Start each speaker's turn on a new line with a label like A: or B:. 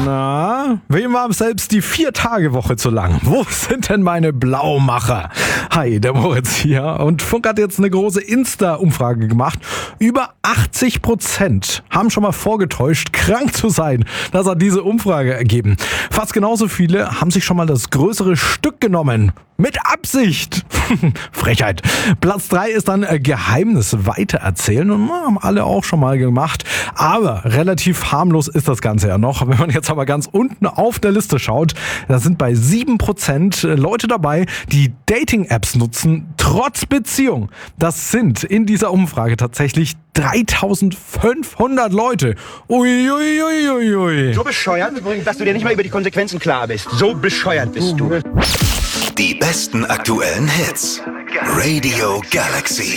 A: Na, wem war selbst die 4-Tage-Woche zu lang? Wo sind denn meine Blaumacher? Hi, der Moritz hier. Und Funk hat jetzt eine große Insta-Umfrage gemacht. Über 80% haben schon mal vorgetäuscht, krank zu sein. Das hat diese Umfrage ergeben. Fast genauso viele haben sich schon mal das größere Stück genommen. Mit Absicht. Frechheit. Platz 3 ist dann Geheimnis weitererzählen. Und haben alle auch schon mal gemacht. Aber relativ harmlos ist das Ganze ja noch. Wenn man jetzt aber ganz unten auf der Liste schaut, da sind bei 7% Leute dabei, die Dating-Apps nutzen, trotz Beziehung. Das sind in dieser Umfrage tatsächlich 3500 Leute. Uiuiuiui.
B: So bescheuert, dass du dir nicht mal über die Konsequenzen klar bist. So bescheuert bist du.
C: Die besten aktuellen Hits. Radio Galaxy.